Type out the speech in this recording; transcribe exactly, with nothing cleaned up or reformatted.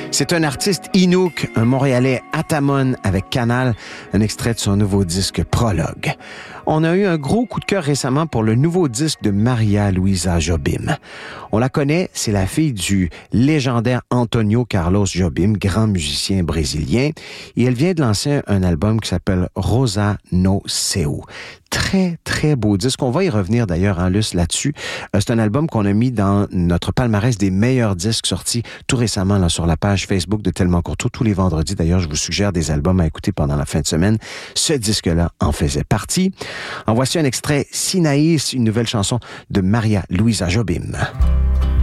C'est un artiste Inuk, un Montréalais Atamon avec Canal, un extrait de son nouveau disque Prologue. On a eu un gros coup de cœur récemment pour le nouveau disque de Maria Luisa Jobim. On la connaît, c'est la fille du légendaire Antonio Carlos Jobim, grand musicien brésilien, et elle vient de lancer un album qui s'appelle Rosa no Seu. Très, très beau disque. On va y revenir d'ailleurs en luce là-dessus. Euh, c'est un album qu'on a mis dans notre palmarès des meilleurs disques sortis tout récemment là, sur la page Facebook de Tellement Courtois. Tous les vendredis, d'ailleurs, je vous suggère des albums à écouter pendant la fin de semaine. Ce disque-là en faisait partie. En voici un extrait, Sinaïs, une nouvelle chanson de Maria Luisa Jobim.